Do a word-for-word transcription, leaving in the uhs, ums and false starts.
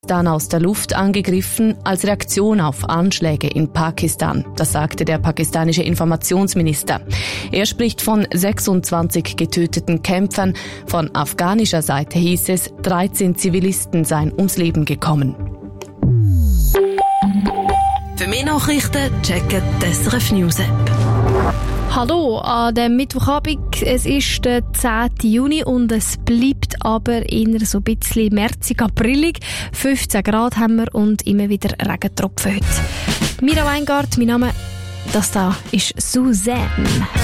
dann aus der Luft angegriffen als Reaktion auf Anschläge in Pakistan. Das sagte der pakistanische Informationsminister. Er spricht von sechsundzwanzig getöteten Kämpfern. Von afghanischer Seite hieß es, dreizehn Zivilisten seien ums Leben gekommen. Für mehr Nachrichten checken die S R F News App. Hallo, an dem Mittwochabend, es ist der zehnten Juni und es bleibt aber eher so ein bisschen märzig, aprillig. fünfzehn Grad haben wir und immer wieder Regentropfen heute. Mira Weingart, mein Name, das da ist Suzanne.